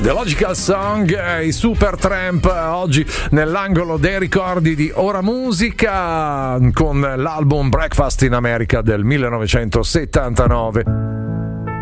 The Logical Song, i Supertramp, oggi nell'angolo dei ricordi di Ora Musica con l'album Breakfast in America del 1979.